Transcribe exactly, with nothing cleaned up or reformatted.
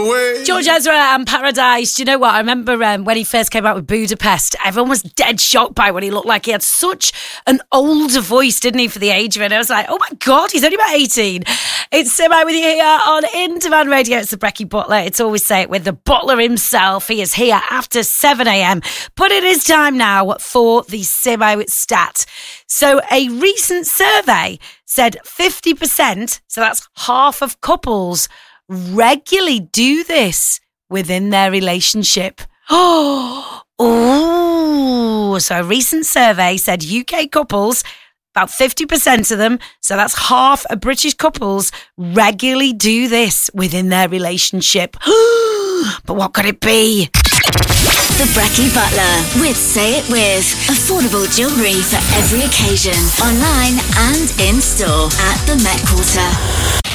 George Ezra and Paradise. Do you know what? I remember um, when he first came out with Budapest, everyone was dead shocked by what he looked like. He had such an older voice, didn't he, for the age of it? I was like, oh my God, he's only about eighteen. It's Simi with you here on In Demand Radio. It's the Brecky Butler. It's always say it with the Butler himself. He is here after seven a.m. But it is time now for the Simi stat. So a recent survey said fifty percent, so that's half of couples, regularly do this within their relationship. Oh, oh! So a recent survey said U K couples, about fifty percent of them, so that's half of British couples, regularly do this within their relationship. But what could it be? The Brecky Butler with Say It With. Affordable jewellery for every occasion. Online and in store at the Met Quarter.